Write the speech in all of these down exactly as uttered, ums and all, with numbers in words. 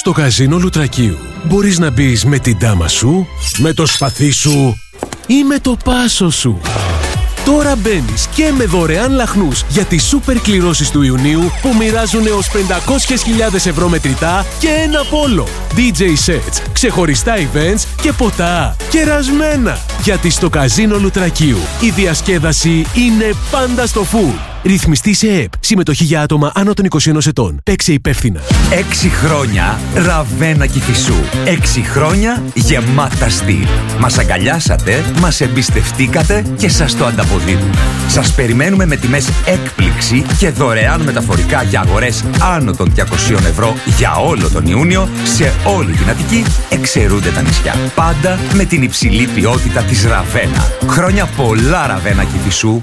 Στο καζίνο Λουτρακίου μπορείς να μπεις με την τάμα σου, με το σπαθί σου ή με το πάσο σου. Τώρα μπαίνεις και με δωρεάν λαχνούς για τις σούπερ κληρώσεις του Ιουνίου που μοιράζουν έως πεντακόσιες χιλιάδες ευρώ μετρητά και ένα πόλο. ντι τζέι sets, ξεχωριστά events και ποτά κερασμένα. Γιατί στο καζίνο Λουτρακίου η διασκέδαση είναι πάντα στο φουλ. Ρυθμιστή σε ΕΕΠ. Συμμετοχή για άτομα άνω των είκοσι ενός ετών. Παίξε υπεύθυνα. Έξι χρόνια Ραβένα Κηφισού. Έξι χρόνια γεμάτα στυλ. Μας αγκαλιάσατε, μας εμπιστευτήκατε και σας το ανταποδίδουμε. Σας περιμένουμε με τιμές έκπληξη και δωρεάν μεταφορικά για αγορές άνω των διακοσίων ευρώ για όλο τον Ιούνιο σε όλη την Αττική, εξαιρούνται τα νησιά. Πάντα με την υψηλή ποιότητα της Ραβένα. Χρόνια πολλά Ραβένα Κηφισού.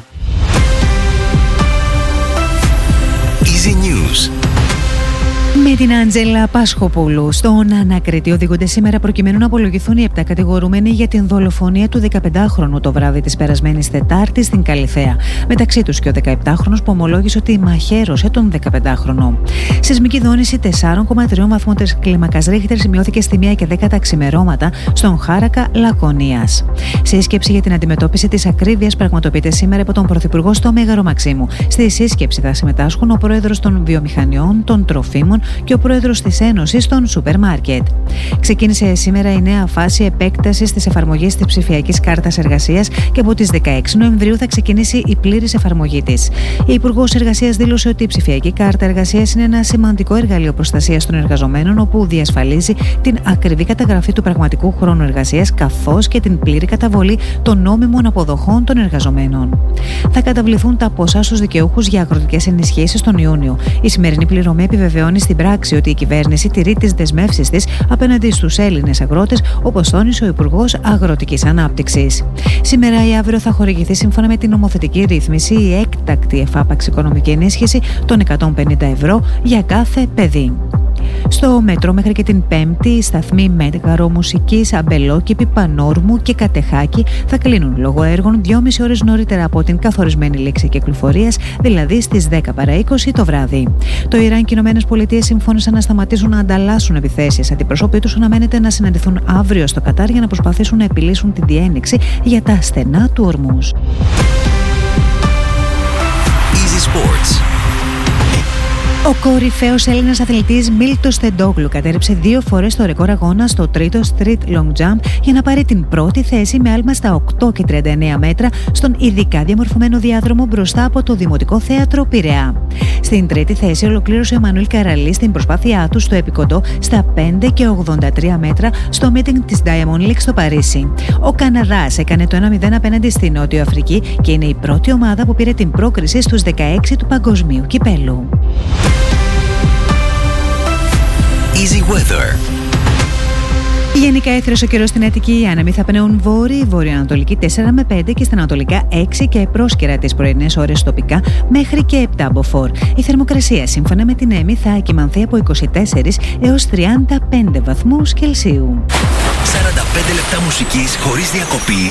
Easy News. Με την Άντζελα Πασχοπούλου στον ανακριτή οδηγούνται σήμερα προκειμένου να απολογηθούν οι επτά κατηγορούμενοι για την δολοφονία του δεκαπεντάχρονου το βράδυ της περασμένης Τετάρτης στην Καλιθέα. Μεταξύ τους και ο δεκαεπτάχρονος που ομολόγησε ότι μαχαίρωσε τον δεκαπεντάχρονο. Σεισμική δόνηση τεσσάρων κόμμα τρία βαθμών κλίμακας Ρίχτερ σημειώθηκε στη μία και δέκα τα ξημερώματα στον Χάρακα Λακωνίας. Σύσκεψη για την αντιμετώπιση της ακρίβειας πραγματοποιείται σήμερα από τον Πρωθυπουργό στο Μέγαρο Μαξίμου. Στη σύσκεψη θα συμμετάσχουν ο Πρόεδρος των Βιομηχανιών, των Τροφίμων και ο Πρόεδρος της Ένωσης των Σούπερ Μάρκετ. Ξεκίνησε σήμερα η νέα φάση επέκτασης της εφαρμογής της ψηφιακής κάρτας εργασίας και από τις δεκαέξι Νοεμβρίου θα ξεκινήσει η πλήρης εφαρμογή της. Η Υπουργός Εργασίας δήλωσε ότι η ψηφιακή κάρτα εργασίας είναι ένα σημαντικό εργαλείο προστασίας των εργαζομένων, όπου διασφαλίζει την ακριβή καταγραφή του πραγματικού χρόνου εργασίας καθώς και την πλήρη καταβολή των νόμιμων αποδοχών των εργαζομένων. Θα καταβληθούν τα ποσά στους δικαιούχους για αγροτικές ενισχύσεις τον Ιούνιο. Η σημερινή πληρωμή επιβεβαιώνει στην πράξη ότι η κυβέρνηση τηρεί τις δεσμεύσεις της απέναντι στους Έλληνες αγρότες, όπως τόνισε ο Υπουργός Αγροτικής Ανάπτυξης. Σήμερα ή αύριο θα χορηγηθεί σύμφωνα με την νομοθετική ρύθμιση η έκτακτη εφάπαξη οικονομική ενίσχυση των εκατόν πενήντα ευρώ για κάθε παιδί. Στο μέτρο μέχρι και την Πέμπτη, οι σταθμοί Μέγαρο Μουσικής, Αμπελόκηπη, Πανόρμου και Κατεχάκη θα κλείνουν λόγω έργων δυόμιση ώρες νωρίτερα από την καθορισμένη λήξη κυκλοφορίας, δηλαδή στις δέκα παρά είκοσι το βράδυ. Το Ιράν και οι Ηνωμένες Πολιτείες συμφώνησαν να σταματήσουν να ανταλλάσσουν επιθέσεις. Αντιπροσώποι τους αναμένεται να συναντηθούν αύριο στο Κατάρ για να προσπαθήσουν να επιλύσουν την διένεξη για τα στενά του Ορμούζ. Easy Sports. Ο κορυφαίος Έλληνας αθλητής Μίλτος Τεντόγλου κατέρριψε δύο φορές το ρεκόρ αγώνα στο τρίτο street long jump για να πάρει την πρώτη θέση με άλμα στα οκτώ και τριάντα εννέα μέτρα στον ειδικά διαμορφωμένο διάδρομο μπροστά από το Δημοτικό Θέατρο Πειραιά. Στην τρίτη θέση ολοκλήρωσε ο Εμμανουήλ Καραλής την προσπάθειά του στο επικοντό στα πέντε και ογδόντα τρία μέτρα στο meeting της Diamond League στο Παρίσι. Ο Καναδάς έκανε το ένα μηδέν απέναντι στη Νότιο Αφρική και είναι η πρώτη ομάδα που πήρε την πρόκριση στους δεκαέξι του Παγκοσμίου Κυπέλλου. Easy Weather. Γενικά έθρες ο καιρός στην Αττική. Οι άνεμοι θα πνέουν βόρειοι, βορειοανατολική τέσσερα με πέντε και στα ανατολικά έξι και πρόσκαιρα τις πρωινές ώρες τοπικά μέχρι και επτά μποφόρ. Η θερμοκρασία σύμφωνα με την ΕΜΗ θα ακυμανθεί από είκοσι τέσσερα έως τριάντα πέντε βαθμούς Κελσίου. σαράντα πέντε λεπτά μουσικής χωρίς διακοπή